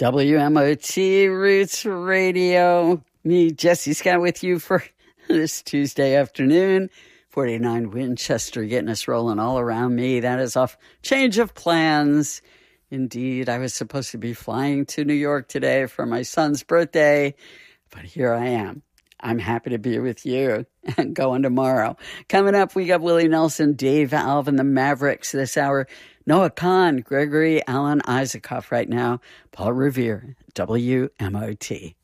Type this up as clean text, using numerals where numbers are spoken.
WMOT Roots Radio. Me, Jesse Scott, with you for this Tuesday afternoon. 49 Winchester getting us rolling all around me. That is off change of plans. Indeed, I was supposed to be flying to New York today for my son's birthday, but here I am. I'm happy to be with you and going tomorrow. Coming up, we got Willie Nelson, Dave Alvin, the Mavericks this hour. Noah Kahn, Gregory Alan Isaacoff right now. Paul Revere, WMOT.